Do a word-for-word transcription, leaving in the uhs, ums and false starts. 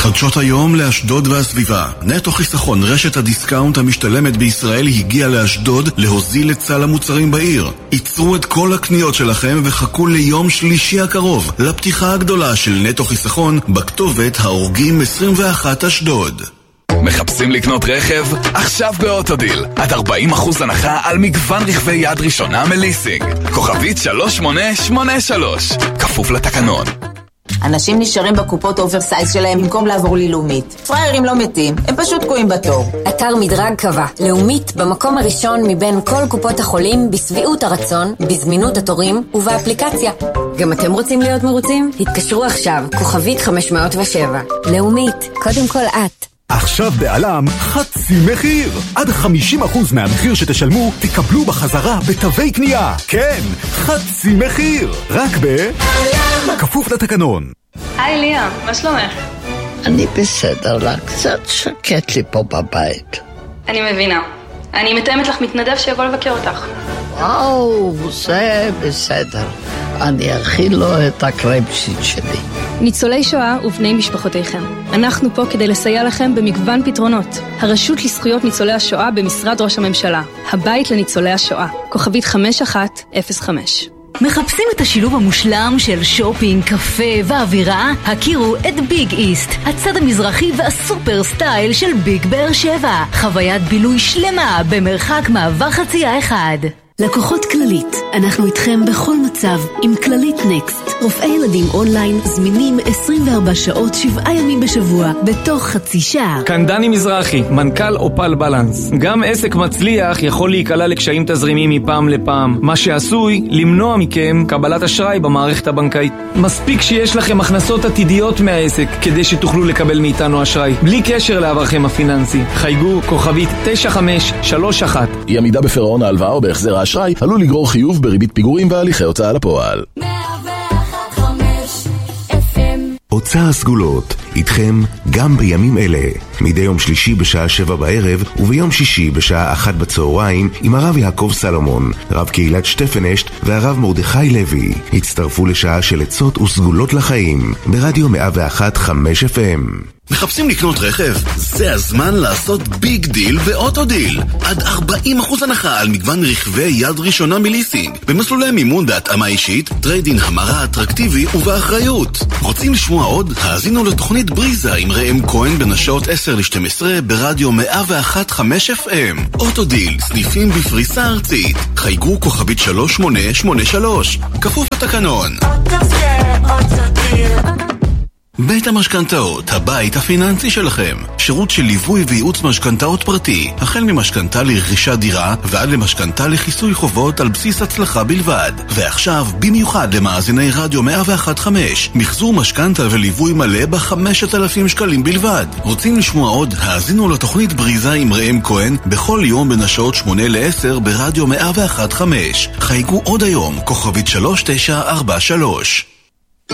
חדשות היום לאשדוד והסביבה. נטו חיסכון, רשת הדיסקאונט המשתלמת בישראל, הגיע לאשדוד להוזיל את סל המוצרים בעיר. ייצרו את כל הקניות שלכם וחכו ליום שלישי הקרוב לפתיחה הגדולה של נטו חיסכון בכתובת האורגים עשרים ואחת אשדוד. מחפשים לקנות רכב? עכשיו באוטודיל. עד ארבעים אחוז הנחה על מגוון רכבי יד ראשונה מליסינג. כוכבית שלוש שמונה שמונה שלוש. כפוף לתקנון. אנשים נשארים בקופות אוברסייז שלהם במקום לעבור ללאומית. פריירים לא מתים, הם פשוט תקועים בתור. אתר מדרג קבע. לאומית במקום הראשון מבין כל קופות החולים בסביעות הרצון, בזמינות התורים ובאפליקציה. גם אתם רוצים להיות מרוצים? התקשרו עכשיו, כוכבית חמש מאות ושבע. לאומית, קודם כל את. עכשיו בעלם חצי מחיר. עד חמישים אחוז מהמחיר שתשלמו תקבלו בחזרה בתווי קנייה. כן, חצי מחיר. רק בעלם. כפוף לתקנון. היי ליה, מה שלומך? אני בסדר לה, קצת שקט לי פה בבית. אני מבינה. אני מתאמת לך מתנדב שיבוא לבקר אותך. וואו, זה בסדר. אני אכיל לו את הקרייפשיט שלי. ניצולי שואה ובני משפחותיכם. אנחנו פה כדי לסייע לכם במגוון פתרונות. הרשות לזכויות ניצולי השואה במשרד ראש הממשלה. הבית לניצולי השואה. כוכבית חמש אחת אפס חמש. מחפשים את השילוב המושלם של שופינג, קפה ואווירה? הכירו את ביג איסט, הצד המזרחי והסופר סטייל של ביג באר שבע. חוויית בילוי שלמה במרחק מעבר חצייה אחד. לקוחות כללית, אנחנו איתכם בכל מצב עם כללית נקסט. רופאי ילדים אונליין זמינים עשרים וארבע שעות, שבעה ימים בשבוע, בתוך חצי שעה. כאן דני מזרחי, מנכ"ל אופל בלנס. גם עסק מצליח יכול להיקלע לקשיים תזרימיים מפעם לפעם, מה שעשוי למנוע מכם קבלת אשראי במערכת הבנקאית. מספיק שיש לכם הכנסות עתידיות מהעסק כדי שתוכלו לקבל מאיתנו אשראי, בלי קשר לעברכם הפיננסי. חייגו כוכבית תשע חמש שלוש אחת. אי עמידה בפירעון ההלוואה או בהחזר האשראי עלול לגרור חיוב בריבית פיגורים והליכי הוצאה לפועל. הוצאה הסגולות, איתכם גם בימים אלה, מדי יום שלישי בשעה שבע בערב וביום שישי בשעה אחת בצהריים עם הרב יעקב סלומון, רב קהילת שטפנשט והרב מרדכי לוי. הצטרפו לשעה של עצות וסגולות לחיים ברדיו מאה ואחת חמש אף אם. מחפשים לקנות רכב? זה הזמן לעשות ביג דיל באוטודיל. עד ארבעים אחוז הנחה על מגוון רכבי יד ראשונה מליסינג, במסלולי מימון בהתאמה אישית, טריידין המרה אטרקטיבי ובאחריות. רוצים לשמוע עוד? האזינו לתוכנית בריזה עם ראם כהן בין השעות עשר לשתים עשרה ברדיו מאה ואחת חמש אף אם. אוטודיל, סניפים בפריסה ארצית. חייגו כוכבית שלוש שמונה שמונה שלוש. כפוף לתקנון. בית המשכנתאות, הבית הפיננסי שלכם. שירות של ליווי וייעוץ משכנתאות פרטי, החל ממשכנתה לרכישת דירה ועד למשכנתה לכיסוי חובות על בסיס הצלחה בלבד. ועכשיו, במיוחד למאזיני רדיו מאה ואחת חמש, מחזור משכנתה וליווי מלא ב-חמשת אלפים שקלים בלבד. רוצים לשמוע עוד? האזינו לתוכנית בריזה עם ראם כהן בכל יום בין השעות שמונה לעשר ברדיו מאה ואחת חמש. חייגו עוד היום, כוכבית שלוש תשע ארבע שלוש.